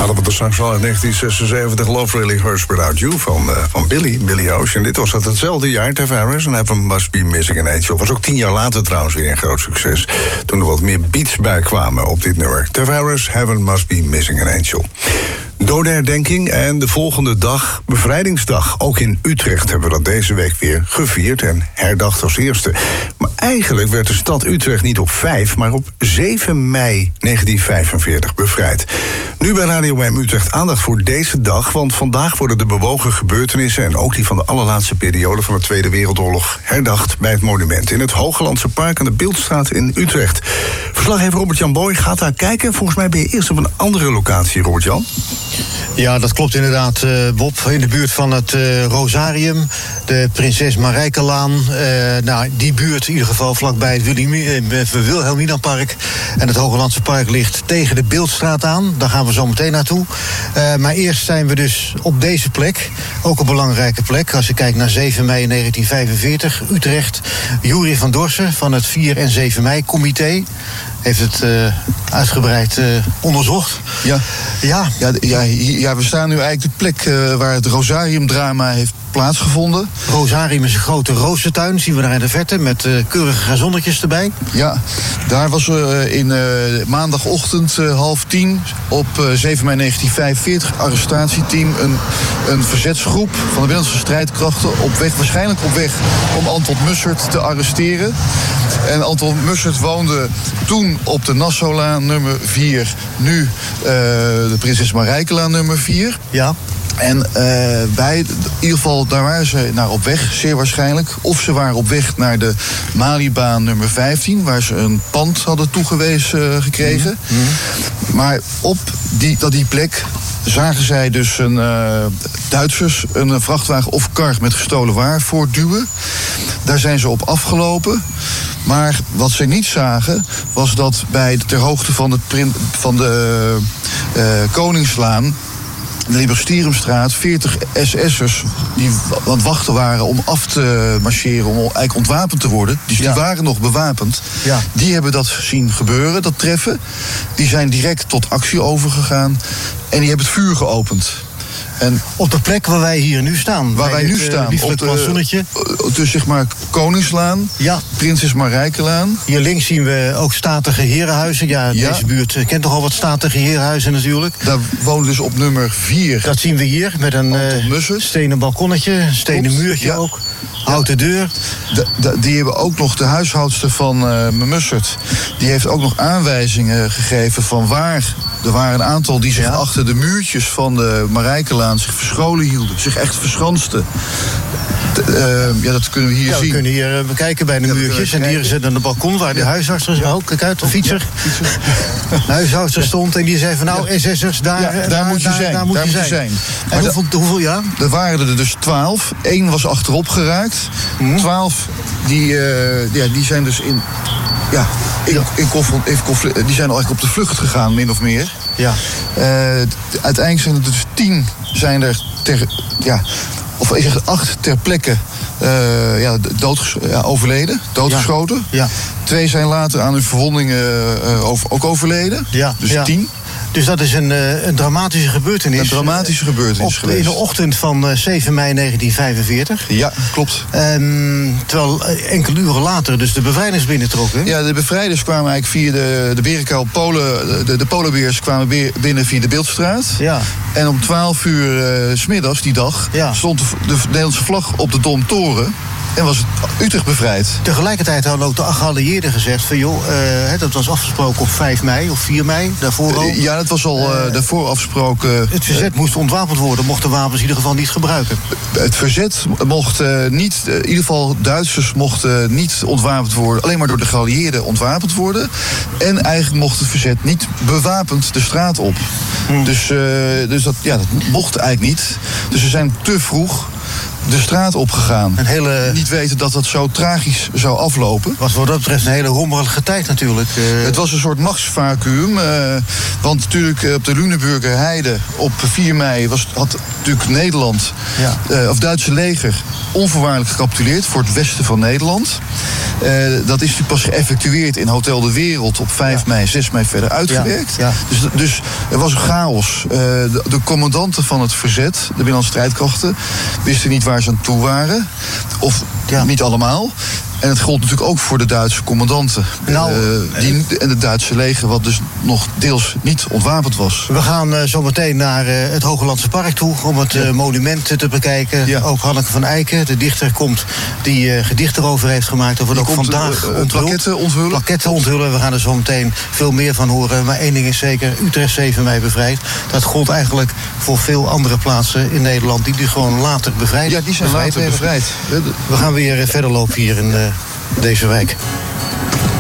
hadden we er straks al in 1976 Love Really Hurts Without You van Billy Ocean. Dit was hetzelfde jaar, Tavares en Heaven Must Be Missing an Angel. Was ook 10 jaar later trouwens weer een groot succes. Toen er wat meer beats bij kwamen op dit nummer. Tavares, Heaven Must Be Missing an Angel. Dodenherdenking en de volgende dag, Bevrijdingsdag. Ook in Utrecht hebben we dat deze week weer gevierd en herdacht als eerste. Maar eigenlijk werd de stad Utrecht niet op 5, maar op 7 mei 1945 bevrijd. Nu bij Radio M Utrecht aandacht voor deze dag, want vandaag worden de bewogen gebeurtenissen en ook die van de allerlaatste periode van de Tweede Wereldoorlog herdacht bij het monument in het Hooglandse Park aan de Beeldstraat in Utrecht. Verslaggever Robert-Jan Boy gaat daar kijken. Volgens mij ben je eerst op een andere locatie, Robert-Jan. Ja, dat klopt inderdaad, Bob. In de buurt van het Rosarium, de Prinses Marijkelaan. Die buurt in ieder geval vlakbij het Wilhelminapark. En het Hooglandse Park ligt tegen de Beeldstraat aan. Daar gaan we zo meteen naartoe. Maar eerst zijn we dus op deze plek. Ook een belangrijke plek. Als je kijkt naar 7 mei 1945, Utrecht. Jury van Dorsen van het 4 en 7 mei comité heeft het uitgebreid onderzocht. Ja, we staan nu eigenlijk de plek waar het Rosarium-drama heeft plaatsgevonden. Rosarium is een grote roostertuin, zien we daar in de verte, met keurige gazonnetjes erbij. Ja, daar was in maandagochtend 9:30 op 7 mei 1945 arrestatieteam een verzetsgroep van de Binnenlandse strijdkrachten waarschijnlijk op weg om Anton Mussert te arresteren. En Anton Mussert woonde toen op de Nassaulaan nummer 4, nu de Prinses Marijkelaan nummer 4. Ja. En in ieder geval, daar waren ze naar op weg, zeer waarschijnlijk. Of ze waren op weg naar de Malibaan nummer 15, waar ze een pand hadden toegewezen gekregen. Mm-hmm. Maar op die plek zagen zij dus Duitsers een vrachtwagen of kar met gestolen waar voortduwen. Daar zijn ze op afgelopen. Maar wat ze niet zagen, was dat ter hoogte van de Koningslaan, de Liberstierumstraat, 40 SS'ers die aan het wachten waren om af te marcheren, om eigenlijk ontwapend te worden. Dus die waren nog bewapend. Ja. Die hebben dat zien gebeuren, dat treffen. Die zijn direct tot actie overgegaan en die hebben het vuur geopend. En op de plek waar wij hier nu staan. Waar wij nu staan. Op dus zeg maar Koningslaan, Prinses Marijkelaan. Hier links zien we ook statige herenhuizen. Ja, deze buurt kent toch al wat statige herenhuizen natuurlijk. Daar wonen dus op nummer 4. Dat zien we hier, met een stenen balkonnetje, een stenen muurtje ook. Houten deur. Die hebben ook nog de huishoudster van Mussert. Die heeft ook nog aanwijzingen gegeven van waar. Er waren een aantal die zich achter de muurtjes van de Marijkelaan zich verscholen hielden. Zich echt verschansten. Dat kunnen we hier zien. We kunnen hier bekijken bij de muurtjes. En hier is het een balkon waar de huishoudster ook, kijk uit, de fietser. De huishoudster stond en die zei van SS'ers, daar moet je zijn. En hoeveel jaar? Er waren er dus 12. 1 was achterop geraakt. 12 die zijn dus die zijn al eigenlijk op de vlucht gegaan, min of meer. Ja. Uiteindelijk zijn er dus 10 zijn er of ik zeg 8 ter plekke overleden, doodgeschoten. Ja. 2 zijn later aan hun verwondingen ook overleden. Ja. Dus 10. Dus dat is een dramatische gebeurtenis. Een dramatische gebeurtenis geweest. In de ochtend van 7 mei 1945. Ja, klopt. Terwijl enkele uren later dus de bevrijders binnentrokken. Ja, de bevrijders kwamen eigenlijk via de Berenkuil de Polenbeers kwamen binnen via de Beeldstraat. Ja. En om 12 uur 's middags die dag stond de Nederlandse vlag op de Domtoren. En was Utrecht bevrijd. Tegelijkertijd hadden ook de geallieerden gezegd van dat was afgesproken op 5 mei of 4 mei, daarvoor al. Ja, dat was al daarvoor afgesproken. Het verzet moest ontwapend worden, mochten wapens in ieder geval niet gebruiken. Het verzet mocht niet, in ieder geval Duitsers mochten niet ontwapend worden, alleen maar door de geallieerden ontwapend worden. En eigenlijk mocht het verzet niet bewapend de straat op. Dus dat mocht eigenlijk niet. Dus ze zijn te vroeg de straat opgegaan. Een hele... Niet weten dat het zo tragisch zou aflopen. Was wat dat betreft een hele rommelige tijd natuurlijk. Het was een soort machtsvacuüm. Want natuurlijk op de Lüneburger Heide op 4 mei had natuurlijk Nederland, of Duitse leger, onvoorwaardelijk gecapituleerd voor het westen van Nederland. Dat is natuurlijk pas geëffectueerd in Hotel de Wereld op 5 mei, 6 mei verder uitgewerkt. Ja. Dus er was een chaos. De commandanten van het verzet, de Binnenlandse strijdkrachten, wisten niet waar ze aan toe waren. Of niet allemaal. En het gold natuurlijk ook voor de Duitse commandanten. En het Duitse leger, wat dus nog deels niet ontwapend was. We gaan zo meteen naar het Hooglandse Park toe om het monument te bekijken. Ja. Ook Hanneke van Eycken, de dichter, komt die gedichten erover heeft gemaakt. Dat wordt ook vandaag plakketten onthullen. We gaan er zo meteen veel meer van horen. Maar één ding is zeker, Utrecht 7 mei bevrijd. Dat gold eigenlijk voor veel andere plaatsen in Nederland die nu gewoon later bevrijd. Ja, die zijn later bevrijd. We gaan weer verder lopen hier in deze wijk.